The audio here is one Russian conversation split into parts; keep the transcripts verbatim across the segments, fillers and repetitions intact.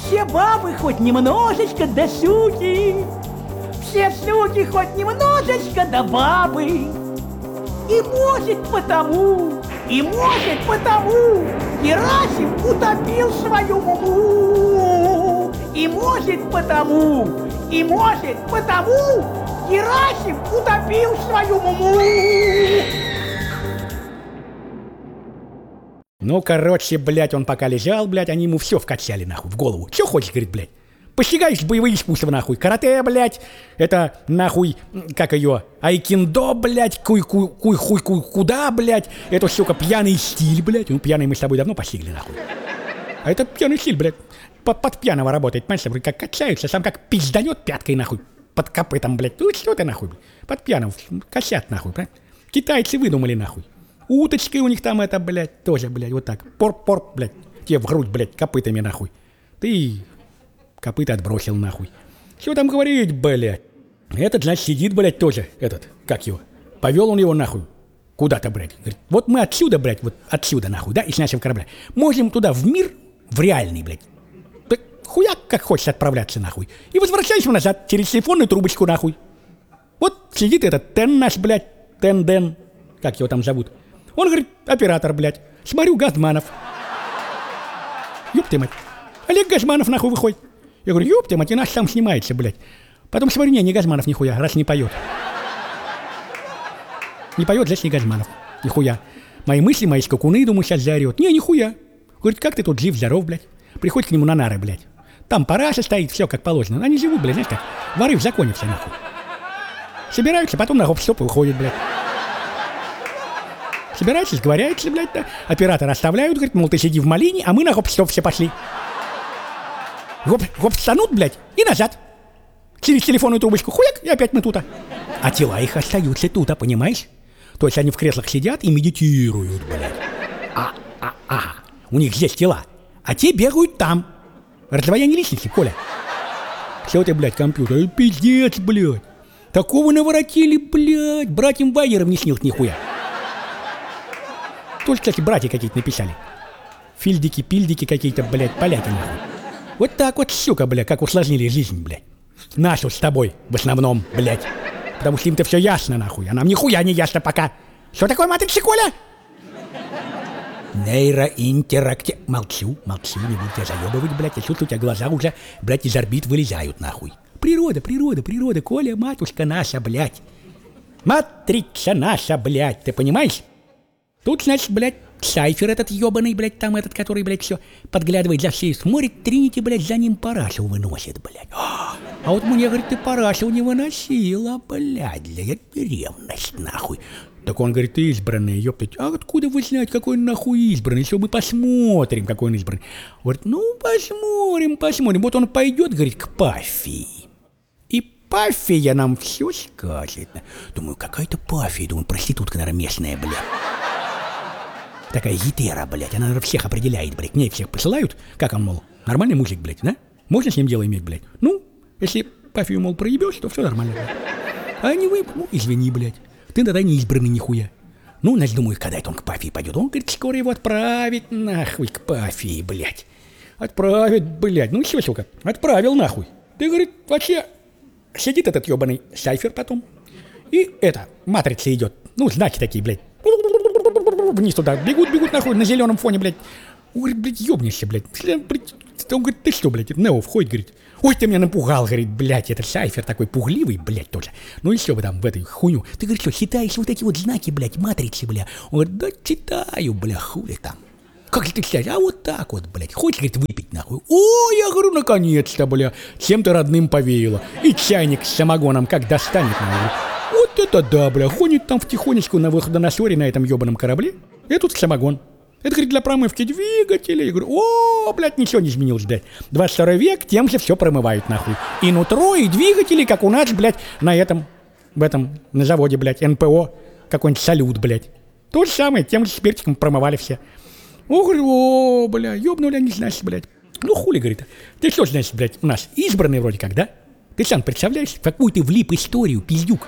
Все бабы хоть немножечко до сути, все суки хоть немножечко до бабы. И может потому, и может потому Герасим утопил свою муму. И может потому, и может потому Герасим утопил свою муму. Ну, короче, блядь, он пока лежал, блядь, они ему все вкачали, нахуй, в голову. Че хочешь, говорит, блядь? Постигаешь боевые искусства, нахуй, карате, блядь, это, нахуй, как ее, айкиндо, блядь, куй-куй-куй-куй, куда, блядь, это, сука, пьяный стиль, блядь, ну, пьяный мы с тобой давно постигли, нахуй. А это пьяный стиль, блядь, под, под пьяного работает, понимаешь, вроде как качаются, сам как пизданет пяткой, нахуй, под копытом, блядь, ну, что ты, нахуй, под пьяным, косят, нахуй, блядь, китайцы выдумали, нахуй. Уточки у них там это, блядь, тоже, блядь, вот так. Порк-порк, блядь, тебе в грудь, блядь, копытами, нахуй. Ты копыта отбросил, нахуй. Что там говорить, блядь? Этот, значит, сидит, блядь, тоже, этот, как его. Повел он его, нахуй, куда-то, блядь. Говорит, вот мы отсюда, блядь, вот отсюда, нахуй, да, и с нашего корабля. Можем туда, в мир, в реальный, блядь. Так хуяк, как хочешь отправляться, нахуй. И возвращайся назад, через телефонную трубочку, нахуй. Вот сидит этот Тен наш, блядь, Тен-Ден, как его там зовут. Он говорит, оператор, блядь, смотрю, Газманов. Ёб ты мать. Олег Газманов нахуй выходит. Я говорю, ёб ты мать, и наш сам снимается, блядь. Потом смотрю, не, не Газманов нихуя, раз не поет. Не поет, значит, не Газманов. Нихуя. Мои мысли, мои скакуны, думаю, сейчас заорет. Не, нихуя. Говорит, как ты тут жив-здоров, блядь. Приходит к нему на нары, блядь. Там параша стоит, все как положено. Они живут, блядь, знаешь как, воры в законе все, нахуй. Собираются, потом на гоп-стоп и уходят, блядь. Собираются, сговоряются, блядь, да. Оператора оставляют, говорит, мол, ты сиди в малине, а мы на гоп-стоп все пошли. Гоп, гоп-станут, блядь, и назад. Через телефонную трубочку, хуяк, и опять мы тут. А тела их остаются тут, а понимаешь? То есть они в креслах сидят и медитируют, блядь. А, а, а, у них здесь тела, а те бегают там. Раздвоение личности, Коля. Все ты, блядь, компьютер, пиздец, блядь. Такого наворотили, блядь, братьям Вайерам не снилось нихуя. Тоже, кстати, братья какие-то написали. Фильдики-пильдики какие-то, блядь, поляки, нахуй. Вот так вот, сука, блядь, как усложнили жизнь, блядь. Нашу с тобой, в основном, блядь. Потому что им-то все ясно, нахуй, а нам нихуя не ясно пока. Что такое матрица, Коля? Нейроинтерактив... Молчу, молчу, не буду тебя заебывать, блядь. Я чувствую, у тебя глаза уже, блядь, из орбит вылезают, нахуй. Природа, природа, природа, Коля, матушка наша, блядь. Матрица наша, блядь, ты понимаешь? Тут, значит, блядь, Сайфер этот ебаный, блядь, там этот, который, блядь, все подглядывает за всей, смотрит, Тринити, блядь, за ним парашу выносит, блядь. А вот мне, говорит, ты парашу не выносила, блядь, для ревность, нахуй. Так он говорит, ты избранный, ёптать. А откуда вы знаете, какой он нахуй избранный? Все, мы посмотрим, какой он избранный. Говорит, ну, посмотрим, посмотрим. Вот он пойдет, говорит, к Пафии. И Пафия нам все скажет. Думаю, какая-то Пафия, думаю, проститутка, наверное, местная, блядь. Такая гитера, блядь, она, наверное, всех определяет, блядь. Мне всех посылают, как он, мол, нормальный мужик, блядь, да? Можно с ним дело иметь, блядь? Ну, если Пафию, мол, проебешь, то все нормально, блядь. А не вы, ну, извини, блядь. Ты тогда не избранный нихуя. Ну, значит, думаю, когда это он к Пафии пойдет. Он, говорит, скоро его отправить нахуй к Пафии, блядь. Отправит, блядь. Ну, все, сука, отправил нахуй. Ты, говорит, вообще сидит этот ебаный Сайфер потом. И это, матрица идет. Ну, знаки такие, блядь. Вниз туда. Бегут, бегут нахуй на зеленом фоне, блядь. Он говорит, блядь, ебнешься, блядь. Он говорит, ты что, блядь, Нео входит, говорит. Ой, ты меня напугал, говорит, блядь, это Сайфер такой пугливый, блядь, тоже. Ну и что вы там в этой хуйню? Ты, говорит, что, читаешь вот эти вот знаки, блядь, матрицы, блядь? Он говорит, да читаю, бля, хули там. Как ты читаешь? А вот так вот, блядь. Хочешь, говорит, выпить нахуй? О, я говорю, наконец-то, бля. Чем-то родным повеяло. И чайник с самогоном как достанет, нахуй. Вот это да, бля. Ходит там втихонечку на выходоносоре на этом ебаном корабле. И тут самогон. Это, говорит, для промывки двигателей. Я говорю, о, блядь, ничего не изменилось, блядь. двадцать второй век, тем же все промывают, нахуй. И нутро, и двигатели, как у нас, блядь, на этом, в этом, на заводе, блядь, эн пэ о, какой-нибудь салют, блядь. То же самое, тем же спиртиком промывали все. О, говорю, о, бля, ёбнули они, значит, блядь. Ну, хули, говорит, ты что, значит, блядь, у нас избранный вроде как, да? Ты сам представляешь, в какую ты влип историю, пиздюк?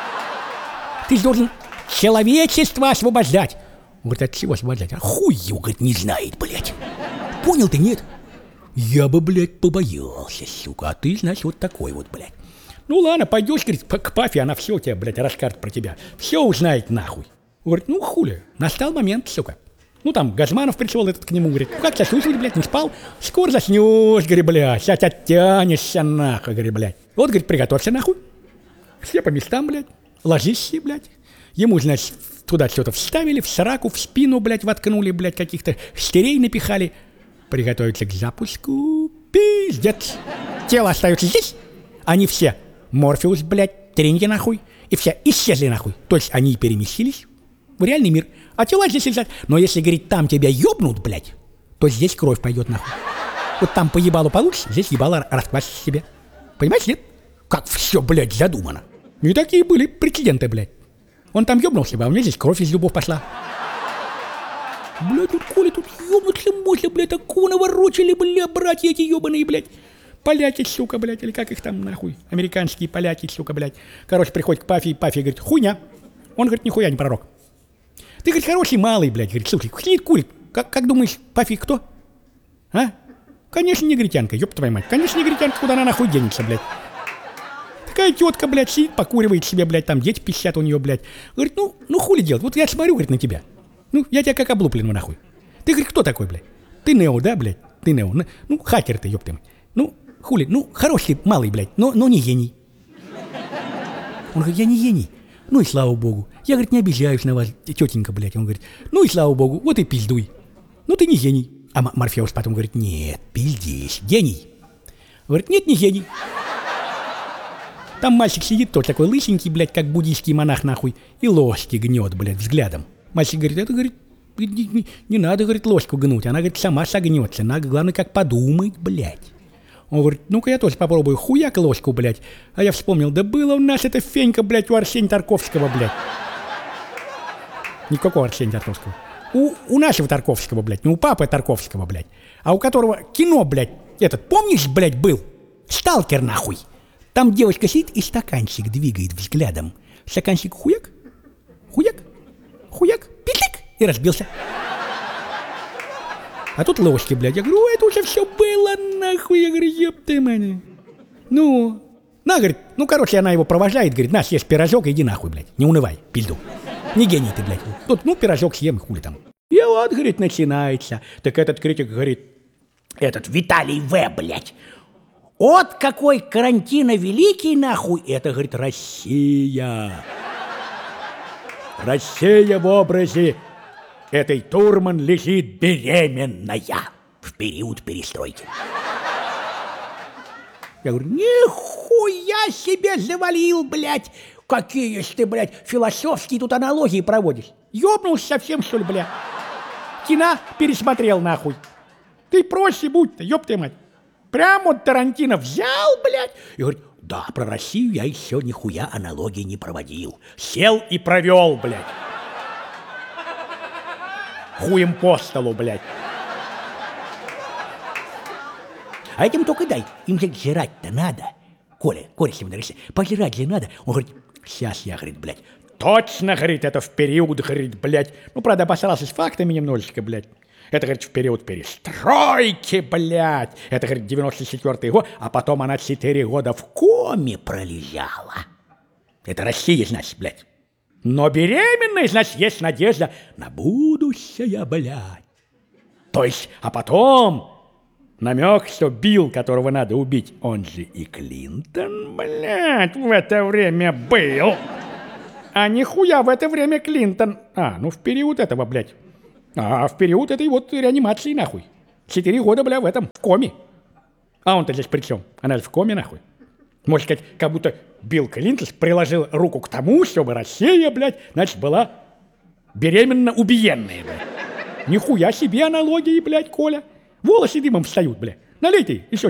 Ты же должен человечество освобождать. Он говорит, от чего освобождать? А хуй его, говорит, не знает, блядь. Понял ты, нет? Я бы, блядь, побоялся, сука. А ты, значит, вот такой вот, блядь. Ну ладно, пойдешь, говорит, к папе, она все тебе, блядь, расскажет про тебя. Все узнает нахуй. Говорит, ну хули, настал момент, сука. Ну там Газманов пришел этот к нему, говорит, ну как тебя слушать, блядь, не спал? Скоро заснешь, говорит, блядь, сейчас оттянешься нахуй, говорит, блядь. Вот, говорит, приготовься нахуй. Все по местам, блядь, ложись, блядь. Ему, значит, туда что-то вставили, в сраку, в спину, блядь, воткнули, блядь, каких-то стерей напихали. Приготовиться к запуску. Пиздец. Тело остается здесь. Они все, Морфеус, блядь, треники нахуй. И все исчезли нахуй. То есть они переместились в реальный мир. А тела здесь лежат. Но если, говорит, там тебя ёбнут, блядь, то здесь кровь пойдет нахуй. Вот там по ебалу получишь, здесь ебало расквасишь себе. Понимаешь, нет? Как все, блядь, задумано. И такие были прецеденты, блядь. Он там ёбнулся бы, а у меня здесь кровь из зубов пошла. Блядь, тут Коля, тут ёбнуться можно, блядь, такого наворочили, блядь, братья эти ёбаные, блядь. Поляки, сука, блядь, или как их там, нахуй. Американские поляки, сука, блядь. Короче, приходит к Пафе, и Пафе говорит, хуйня. Он говорит, нихуя не пророк. Ты, говорит, хороший малый, блядь, говорит, слушай, сидит, курит. Как, как думаешь, Пафе кто? А? Конечно, негритянка, ёб твою мать. Конечно, негритянка, куда она нахуй денется, блядь. Такая тетка, блядь, сидит, покуривает себе, блядь, там дети пищат у нее, блядь. Говорит, ну, ну хули делать, вот я смотрю, говорит, на тебя. Ну, я тебя как облупленного нахуй. Ты, говорит, кто такой, блядь? Ты Нео, да, блядь? Ты Нео. Ну, хакер ты, ёб ты мать. Ну, хули, ну, хороший малый, блядь, но, но не гений. Он говорит, я не гений. Ну и слава богу. Я, говорит, не обижаюсь на вас, тетенька, блядь. Он говорит, ну и слава богу, вот и пиздуй. Ну ты не гений. А Морфеус потом говорит, нет, пиздись, гений. Говорит, нет, не гений. Там мальчик сидит, тот такой лысенький, блядь, как буддийский монах, нахуй, и ложки гнет, блядь, взглядом. Мальчик говорит, это, говорит, не, не, не надо, говорит, ложку гнуть, она, говорит, сама согнется, надо, главное, как подумать, блядь. Он говорит, ну-ка я тоже попробую, хуяк ложку, блядь. А я вспомнил, да было у нас эта фенька, блядь, у Арсения Тарковского, блядь. Никакого Арсения Тарковского. У, у нашего Тарковского, блядь, не у папы Тарковского, блядь, а у которого кино, блядь, этот, помнишь, блядь, был? Сталкер, нахуй. Там девочка сидит и стаканчик двигает взглядом. Стаканчик хуяк, хуяк, хуяк, питлик, и разбился. А тут ложки, блядь. Я говорю, это уже все было, нахуй. Я говорю, еб ты, мать. Ну, на, говорит, ну, короче, она его провожает, говорит, на, съешь пирожок, иди нахуй, блядь. Не унывай, пизду. Не гений ты, блядь. Тут, ну, пирожок съем, хули там. И вот, говорит, начинается. Так этот критик говорит, этот Виталий В, блядь. Вот какой карантина великий, нахуй. Это, говорит, Россия. Россия в образе этой Турман лежит беременная в период перестройки. Я говорю, нихуя себе завалил, блядь. Какие ж ты, блядь, философские тут аналогии проводишь. Ёбнулся совсем, что ли, блядь? Кино пересмотрел, нахуй. Ты проще будь-то, ёб ты мать. Прям вот Тарантино взял, блядь, и говорит, да, про Россию я еще нихуя аналогии не проводил. Сел и провел, блядь. Хуем по столу, блядь. А этим только дай, им же жрать-то надо. Коля, Коля сегодня, пожрать же надо. Он говорит, сейчас я, говорит, блядь. Точно, говорит, это в период, говорит, блядь. Ну, правда, обосрался с фактами немножечко, блядь. Это, говорит, в период перестройки, блядь. Это, говорит, девяносто четвёртый год, а потом она четыре года в коме пролежала. Это Россия, значит, блядь. Но беременная, значит, есть надежда на будущее, блядь. То есть, а потом намек, что Билл, которого надо убить, он же и Клинтон, блядь, в это время был. А нихуя в это время Клинтон. А, ну в период этого, блядь. А в период этой вот реанимации, нахуй. Четыре года, бля, в этом, в коме. А он-то здесь при чем? Она же в коме, нахуй. Можно сказать, как будто Билл Клинтон приложил руку к тому, чтобы Россия, блядь, значит, была беременно убиенная, блядь. Нихуя себе аналогии, блядь, Коля. Волосы дымом встают, блядь. Налейте еще